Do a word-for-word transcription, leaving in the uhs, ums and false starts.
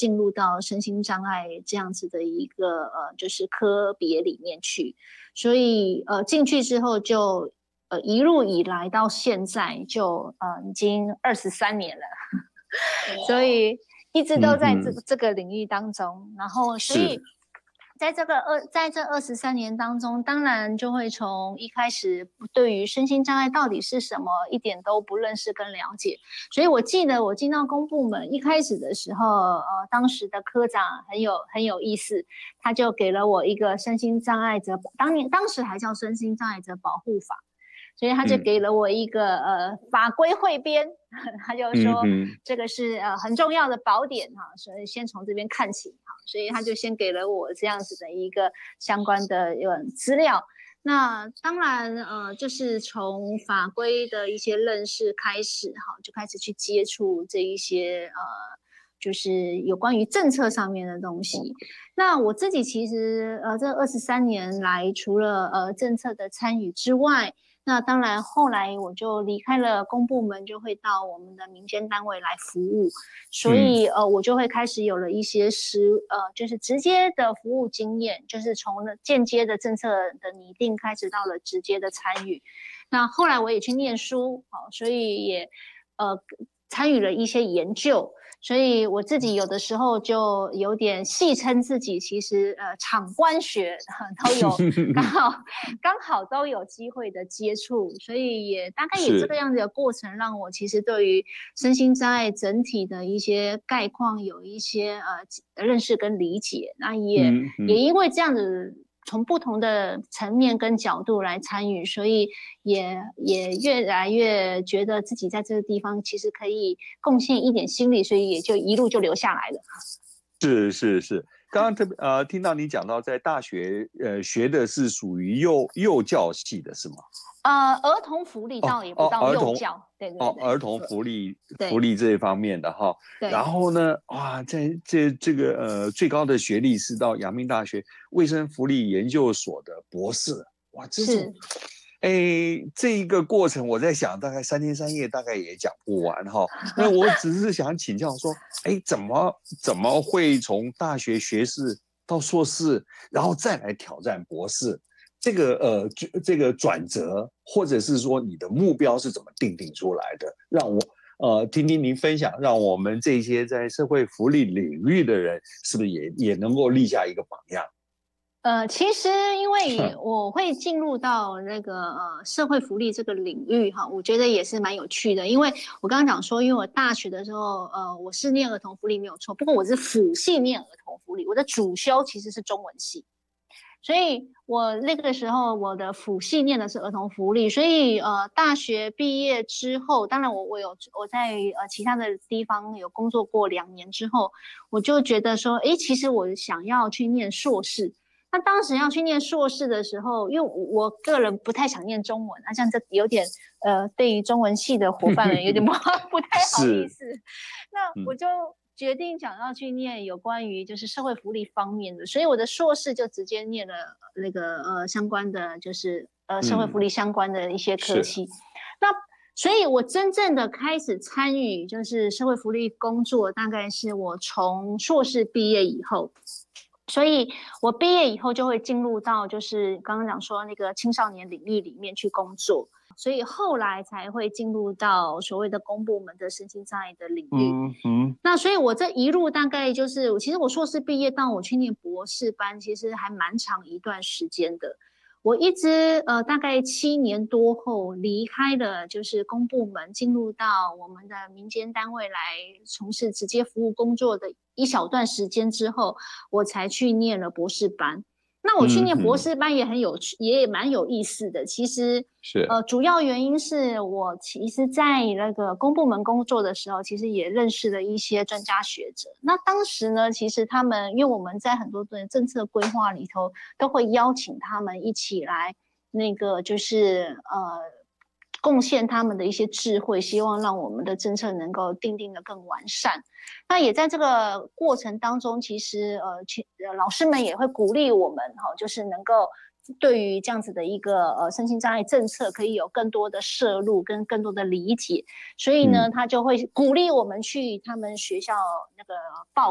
进入到身心障碍这样子的一个呃就是科别里面去，所以呃进去之后就呃一路以来到现在就呃已经二十三年了，所以一直都在这、嗯、这个领域当中，然后所以。在这个二在这二十三年当中，当然就会从一开始对于身心障碍到底是什么一点都不认识跟了解，所以我记得我进到公部门一开始的时候，呃，当时的科长很有很有意思，他就给了我一个身心障碍者，当年当时还叫身心障碍者保护法。所以他就给了我一个、嗯、呃法规汇编，他就说、嗯、这个是呃很重要的宝典哈，所以先从这边看起哈，所以他就先给了我这样子的一个相关的呃资料。那当然呃就是从法规的一些认识开始哈，就开始去接触这一些呃就是有关于政策上面的东西。那我自己其实呃这二十三年来，除了呃政策的参与之外，那当然后来我就离开了公部门，就会到我们的民间单位来服务，所以、嗯、呃我就会开始有了一些实呃就是直接的服务经验，就是从间接的政策的拟定开始到了直接的参与。那后来我也去念书，好，所以也呃参与了一些研究。所以我自己有的时候就有点戏称自己，其实呃场官学都有刚好刚好都有机会的接触，所以也大概也这个样子的过程，让我其实对于身心障碍整体的一些概况有一些呃认识跟理解。那也、嗯嗯、也因为这样子，从不同的层面跟角度来参与，所以也也越来越觉得自己在这个地方其实可以贡献一点心力，所以也就一路就留下来了。 是是是，刚刚特别呃听到你讲到在大学呃学的是属于幼幼教系的是吗？ 呃，儿童福利倒也不到幼教，哦、对对对， 哦，儿童福利福利这一方面的哈。然后呢，哇，在这这个呃最高的学历是到阳明大学卫生福利研究所的博士，哇，这种，哎，这一个过程我在想，大概三天三夜大概也讲不完哈。那我只是想请教说，哎，怎么怎么会从大学学士到硕士，然后再来挑战博士？这个呃，这个转折，或者是说你的目标是怎么定定出来的？让我呃听听您分享，让我们这些在社会福利领域的人，是不是也也能够立下一个榜样？ 呃，其实因为我会进入到那个呃社会福利这个领域哈，我觉得也是蛮有趣的。因为我刚刚讲说，因为我大学的时候，呃，我是念儿童福利没有错，不过我是辅系念儿童福利，我的主修其实是中文系。所以我那个时候我的辅系念的是儿童福利，所以呃大学毕业之后，当然我我有我在呃其他的地方有工作过两年之后，我就觉得说，诶，其实我想要去念硕士。那当时要去念硕士的时候，因为我个人不太想念中文，那这样这有点呃对于中文系的伙伴们有点不不太好意思，那我就。决定想要去念有关于就是社会福利方面的，所以我的硕士就直接念了那个呃相关的就是呃社会福利相关的一些科系。嗯、那所以我真正的开始参与就是社会福利工作，大概是我从硕士毕业以后。所以我毕业以后就会进入到就是刚刚讲说那个青少年领域里面去工作，所以后来才会进入到所谓的公部门的身心障碍的领域。嗯嗯，那所以我这一路大概就是，其实我硕士毕业到我去念博士班，其实还蛮长一段时间的。我一直呃大概七年多后离开了就是公部门，进入到我们的民间单位来从事直接服务工作的一小段时间之后，我才去念了博士班。那我去念博士班也很有趣，嗯、也蛮有意思的。其实是呃，主要原因是我其实，在那个公部门工作的时候，其实也认识了一些专家学者。那当时呢，其实他们因为我们在很多的政策规划里头，都会邀请他们一起来，那个就是呃。贡献他们的一些智慧，希望让我们的政策能够订定的更完善。那也在这个过程当中，其实呃，其呃老师们也会鼓励我们哈、哦，就是能够对于这样子的一个呃身心障碍政策，可以有更多的摄入跟更多的理解。所以呢，他就会鼓励我们去他们学校那个报。